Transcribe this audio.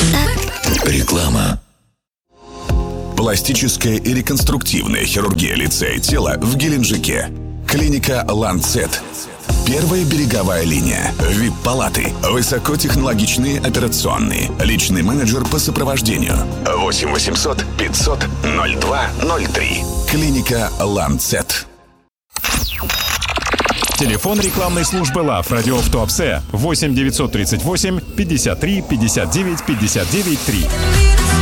Реклама. Пластическая и реконструктивная хирургия лица и тела в Геленджике. Клиника «Ланцет». Первая береговая линия. ВИП-палаты. Высокотехнологичные операционные. Личный менеджер по сопровождению. 8 800 500 02 03. Клиника «Ланцет». Телефон рекламной службы ЛАВ «Радиоф Туапсе» 8 938 53 59 59 3.